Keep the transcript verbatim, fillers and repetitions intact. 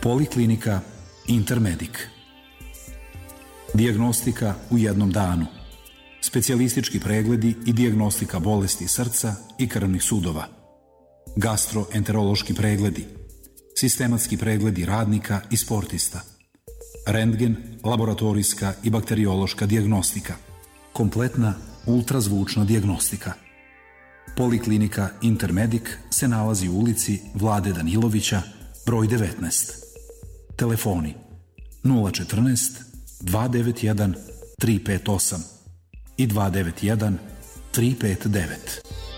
Poliklinika Intermedic. Dijagnostika u jednom danu. Specijalistički pregledi i dijagnostika bolesti srca i krvnih sudova. Gastroenterološki pregledi. Sistematski pregledi radnika i sportista. Rentgen, laboratorijska i bakteriološka dijagnostika. Kompletna ultrazvučna dijagnostika. Poliklinika Intermedic se nalazi u ulici Vlade Danilovića, broj devetnaest. Telefoni nula četrnaest dva devet jedan tri pet osam i dva devet jedan tri pet devet.